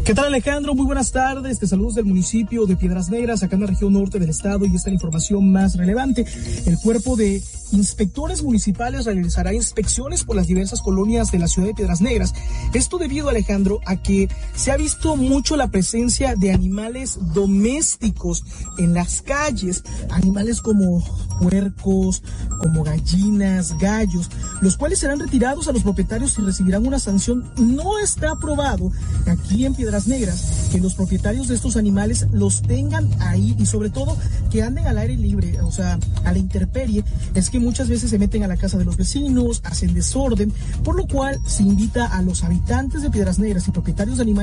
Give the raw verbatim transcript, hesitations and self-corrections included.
¿Qué tal, Alejandro? Muy buenas tardes. Te saludos del municipio de Piedras Negras, acá en la región norte del estado, y esta es la información más relevante. El cuerpo de inspectores municipales realizará inspecciones por las diversas colonias de la ciudad de Piedras Negras. Esto debido, Alejandro, a que se ha visto mucho la presencia de animales domésticos en las calles, animales como puercos, como gallinas, gallos, los cuales serán retirados a los propietarios y recibirán una sanción. No está aprobado aquí en Piedras Negras que los propietarios de estos animales los tengan ahí, y sobre todo que anden al aire libre, o sea, a la intemperie. Es que muchas veces se meten a la casa de los vecinos, hacen desorden, por lo cual se invita a los habitantes de Piedras Negras y propietarios de animales